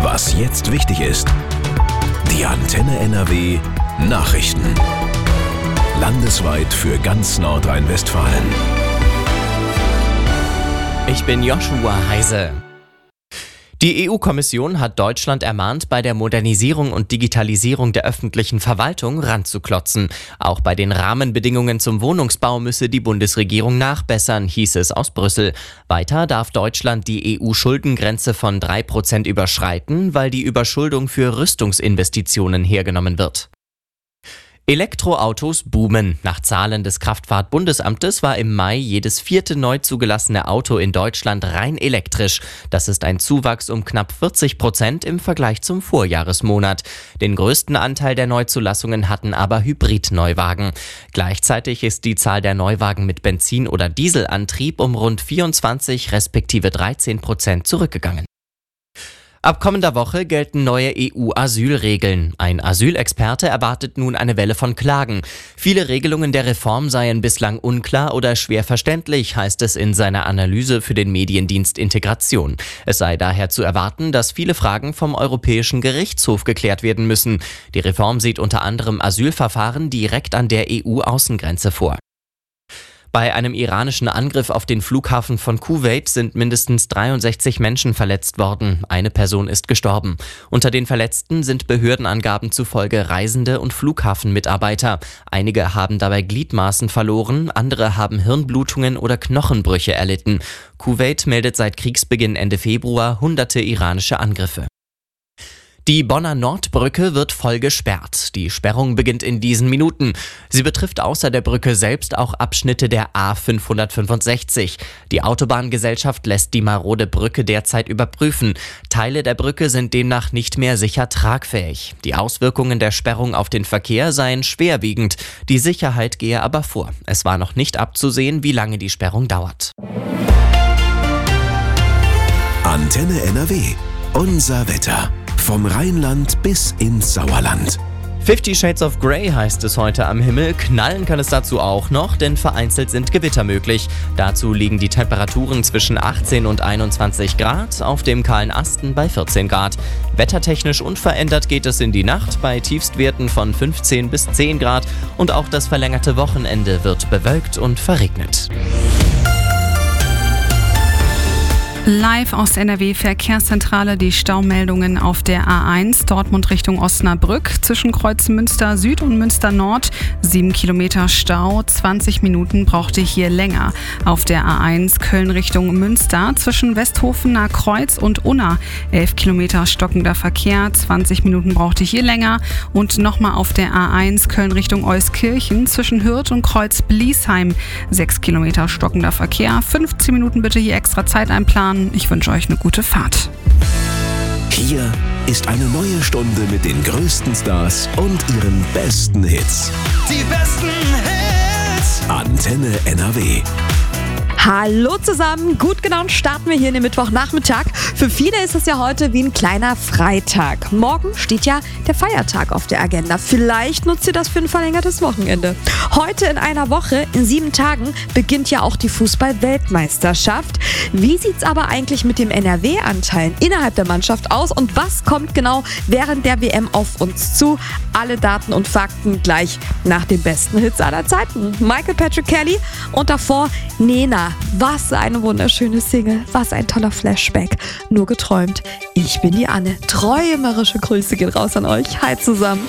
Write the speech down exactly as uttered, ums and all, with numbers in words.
Was jetzt wichtig ist. Die Antenne N R W Nachrichten. Landesweit für ganz Nordrhein-Westfalen. Ich bin Joshua Heise. Die E U-Kommission hat Deutschland ermahnt, bei der Modernisierung und Digitalisierung der öffentlichen Verwaltung ranzuklotzen. Auch bei den Rahmenbedingungen zum Wohnungsbau müsse die Bundesregierung nachbessern, hieß es aus Brüssel. Weiter darf Deutschland die E U-Schuldengrenze von drei Prozent überschreiten, weil die Überschuldung für Rüstungsinvestitionen hergenommen wird. Elektroautos boomen. Nach Zahlen des Kraftfahrtbundesamtes war im Mai jedes vierte neu zugelassene Auto in Deutschland rein elektrisch. Das ist ein Zuwachs um knapp vierzig Prozent im Vergleich zum Vorjahresmonat. Den größten Anteil der Neuzulassungen hatten aber Hybrid-Neuwagen. Gleichzeitig ist die Zahl der Neuwagen mit Benzin- oder Dieselantrieb um rund vierundzwanzig respektive dreizehn Prozent zurückgegangen. Ab kommender Woche gelten neue E U-Asylregeln. Ein Asylexperte erwartet nun eine Welle von Klagen. Viele Regelungen der Reform seien bislang unklar oder schwer verständlich, heißt es in seiner Analyse für den Mediendienst Integration. Es sei daher zu erwarten, dass viele Fragen vom Europäischen Gerichtshof geklärt werden müssen. Die Reform sieht unter anderem Asylverfahren direkt an der E U-Außengrenze vor. Bei einem iranischen Angriff auf den Flughafen von Kuwait sind mindestens dreiundsechzig Menschen verletzt worden. Eine Person ist gestorben. Unter den Verletzten sind Behördenangaben zufolge Reisende und Flughafenmitarbeiter. Einige haben dabei Gliedmaßen verloren, andere haben Hirnblutungen oder Knochenbrüche erlitten. Kuwait meldet seit Kriegsbeginn Ende Februar hunderte iranische Angriffe. Die Bonner Nordbrücke wird voll gesperrt. Die Sperrung beginnt in diesen Minuten. Sie betrifft außer der Brücke selbst auch Abschnitte der A fünfhundertfünfundsechzig. Die Autobahngesellschaft lässt die marode Brücke derzeit überprüfen. Teile der Brücke sind demnach nicht mehr sicher tragfähig. Die Auswirkungen der Sperrung auf den Verkehr seien schwerwiegend. Die Sicherheit gehe aber vor. Es war noch nicht abzusehen, wie lange die Sperrung dauert. Antenne N R W. Unser Wetter. Vom Rheinland bis ins Sauerland. Fifty Shades of Grey heißt es heute am Himmel. Knallen kann es dazu auch noch, denn vereinzelt sind Gewitter möglich. Dazu liegen die Temperaturen zwischen achtzehn und einundzwanzig Grad, auf dem kahlen Asten bei vierzehn Grad. Wettertechnisch unverändert geht es in die Nacht bei Tiefstwerten von fünfzehn bis zehn Grad und auch das verlängerte Wochenende wird bewölkt und verregnet. Live aus der N R W-Verkehrszentrale die Staumeldungen auf der A eins Dortmund Richtung Osnabrück zwischen Kreuzmünster Süd und Münster Nord. Sieben Kilometer Stau, zwanzig Minuten brauchte hier länger. Auf der A eins Köln Richtung Münster zwischen Westhofener Kreuz und Unna. Elf Kilometer stockender Verkehr, zwanzig Minuten brauchte hier länger. Und nochmal auf der A eins Köln Richtung Euskirchen zwischen Hürth und Kreuz Bliesheim. Sechs Kilometer stockender Verkehr, fünfzehn Minuten bitte hier extra Zeit einplanen. Ich wünsche euch eine gute Fahrt. Hier ist eine neue Stunde mit den größten Stars und ihren besten Hits. Die besten Hits. Antenne N R W. Hallo zusammen, gut gelaunt starten wir hier in den Mittwochnachmittag. Für viele ist es ja heute wie ein kleiner Freitag. Morgen steht ja der Feiertag auf der Agenda. Vielleicht nutzt ihr das für ein verlängertes Wochenende. Heute in einer Woche, in sieben Tagen, beginnt ja auch die Fußball-Weltmeisterschaft. Wie sieht's aber eigentlich mit dem N R W-Anteil innerhalb der Mannschaft aus und was kommt genau während der W M auf uns zu? Alle Daten und Fakten gleich nach den besten Hits aller Zeiten. Michael Patrick Kelly und davor Nena. Was eine wunderschöne Single, was ein toller Flashback. Nur geträumt. Ich bin die Anne. Träumerische Grüße gehen raus an euch. Hi zusammen.